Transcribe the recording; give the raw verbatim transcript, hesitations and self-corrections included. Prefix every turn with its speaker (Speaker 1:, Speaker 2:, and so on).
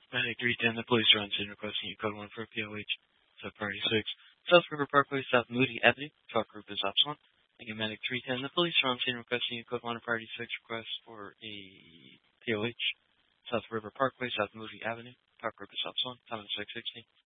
Speaker 1: Medic three ten, the police are on scene requesting you code one for a P O H. Sub Priority six. South River Parkway, South Moody Avenue. Truck group is Upsilon. Again, Medic three ten, the police are on scene requesting you code one Priority six request for a P O H. South River Parkway, South Moody Avenue. Truck group is Upsilon. Time is six sixteen.